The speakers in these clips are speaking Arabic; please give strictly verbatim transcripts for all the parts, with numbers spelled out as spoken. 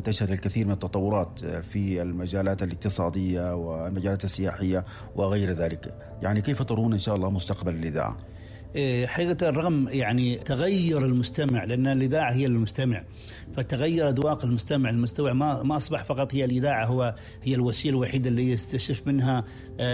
تنتشر الكثير من التطورات في المجالات الاقتصادية والمجالات السياحية وغير ذلك، يعني كيف ترون إن شاء الله مستقبل الإذاعة؟ حقيقة رغم يعني تغير المستمع، لأن الإذاعة هي المستمع، فتغير أذواق المستمع. المستمع ما ما أصبح فقط هي الإذاعة هو هي الوسيلة الوحيدة اللي يستشف منها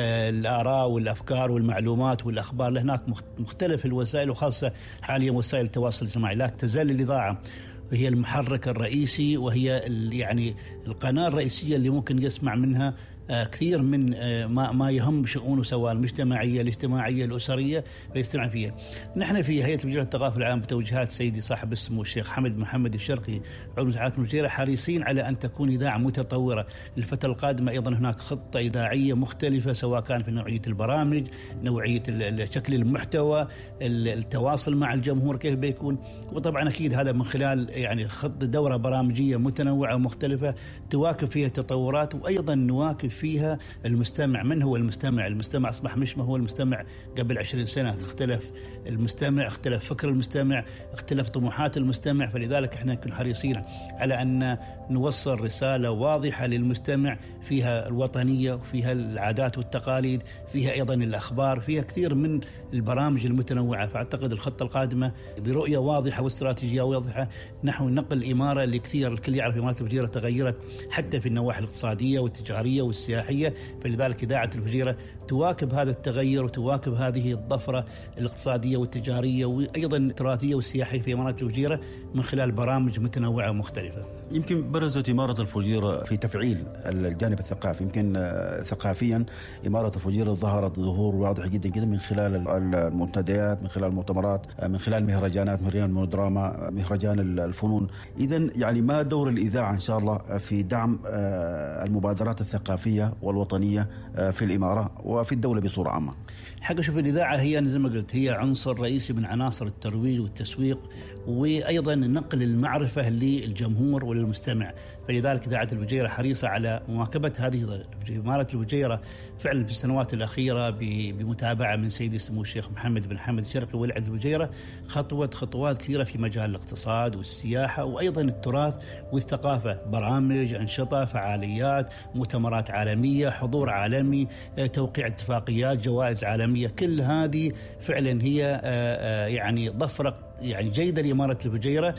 الآراء والأفكار والمعلومات والأخبار. هناك مختلف الوسائل، وخاصة حاليا وسائل التواصل الاجتماعي، لكن تزال الإذاعة وهي المحرك الرئيسي، وهي يعني القناة الرئيسية اللي ممكن يسمع منها كثير من ما ما يهم شؤونه، سواء المجتمعية الاجتماعية الأسرية، فيستمع فيها. نحن في هيئة الفجيرة الثقافة العام بتوجيهات سيدي صاحب السمو الشيخ حمد محمد الشرقي عضو مجلس الفجيرة حريصين على أن تكون إذاعة متطورة. الفترة القادمة أيضا هناك خطة إذاعية مختلفة، سواء كان في نوعية البرامج، نوعية شكل المحتوى، التواصل مع الجمهور كيف بيكون. وطبعا أكيد هذا من خلال يعني خط دورة برامجية متنوعة ومختلفة تواكب فيها التطورات، وأيضا نواكب فيها المستمع. من هو المستمع؟ المستمع أصبح مش ما هو المستمع قبل عشرين سنة. اختلف المستمع، اختلف فكر المستمع، اختلف طموحات المستمع. فلذلك احنا نكون حريصين على أن نوصل رسالة واضحة للمستمع فيها الوطنية، وفيها العادات والتقاليد، فيها أيضا الأخبار، فيها كثير من البرامج المتنوعة. فأعتقد الخطة القادمة برؤية واضحة واستراتيجية واضحة نحو نقل الإمارة اللي كثير الكل يعرف إمارة الفجيرة تغيرت حتى في النواحي الاقتصادية والتجارية والسياحية. فلذلك إذاعة الفجيرة تواكب هذا التغير وتواكب هذه الطفرة الاقتصادية والتجارية وأيضا التراثية والسياحية في إمارة الفجيرة من خلال برامج متنوعة ومختلفة. يمكن برزت إمارة الفجيرة في تفعيل الجانب الثقافي. يمكن ثقافيا إمارة الفجيرة ظهرت ظهور واضح جدا جدا من خلال المنتديات، من خلال المؤتمرات، من خلال مهرجانات، مهرجان المونودراما، مهرجان الفنون. إذن يعني ما دور الإذاعة إن شاء الله في دعم المبادرات الثقافية والوطنية في الإمارة وفي الدولة بصورة عامة؟ حاجة شوف، الإذاعة هي زي ما قلت هي عنصر رئيسي من عناصر الترويج والتسويق، وأيضا نقل المعرفة للجمهور وللمستمع. فلذلك إذاعة الفجيرة حريصة على مواكبة هذه إمارة الفجيرة فعلا في السنوات الأخيرة بمتابعة من سيدي سمو الشيخ محمد بن حمد الشرقي ولي الفجيرة خطوة خطوات كثيرة في مجال الاقتصاد والسياحة وأيضا التراث والثقافة، برامج، أنشطة، فعاليات، مؤتمرات عالمية، حضور عالمي، توقيع اتفاقيات، جوائز عالمية. كل هذه فعلا هي يعني ضفرة يعني جيدة لإمارة الفجيرة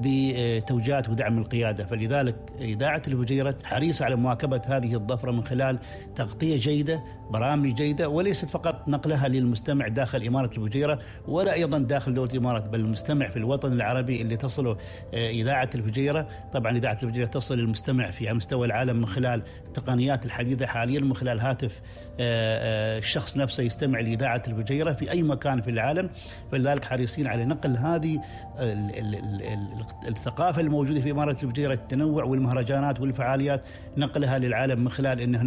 بتوجيهات ودعم القيادة. فلذلك إذاعة الفجيرة حريصة على مواكبة هذه الضفرة من خلال تغطية جيدة، برامج جيدة، وليست فقط نقلها للمستمع داخل إمارة الفجيرة ولا أيضا داخل دولة الإمارات، بل المستمع في الوطن العربي اللي تصله إذاعة الفجيرة. طبعا إذاعة الفجيرة تصل للمستمع في مستوى العالم من خلال التقنيات الحديثة حاليا، من خلال هاتف الشخص نفسه يستمع لإذاعة الفجيرة في أي مكان في العالم. فلذلك حريصين على نقل هذه الثقافة الموجودة في إمارة الفجيرة، التنوع والمهرجانات والفعاليات، نقلها للعالم من خلال إنه